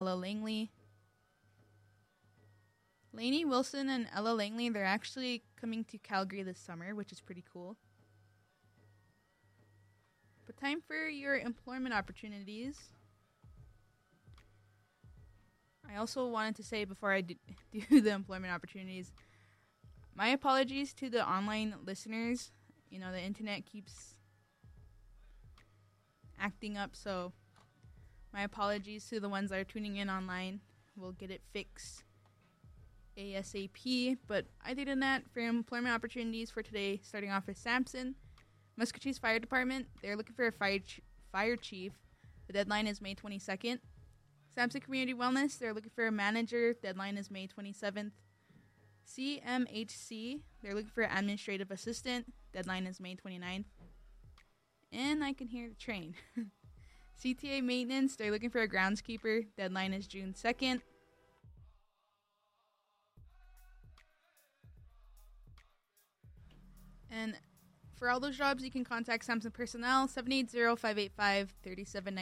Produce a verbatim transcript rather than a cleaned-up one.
Ella Langley. Lainey Wilson and Ella Langley, they're actually coming to Calgary this summer, which is pretty cool. But time for your employment opportunities. I also wanted to say before I do, do the employment opportunities, my apologies to the online listeners. You know, the internet keeps acting up, so my apologies to the ones that are tuning in online. We'll get it fixed ASAP. But other than that, for employment opportunities for today, starting off with Samson. Muscatine Fire Department, they're looking for a fire, ch- fire chief. The deadline is May twenty-second. Samson Community Wellness, they're looking for a manager. Deadline is May twenty-seventh. C M H C, they're looking for an administrative assistant. Deadline is May twenty-ninth. And I can hear the train. C T A Maintenance, they're looking for a groundskeeper. Deadline is June second. And for all those jobs, you can contact Samson Personnel, seven eight zero, five eight five, three seven nine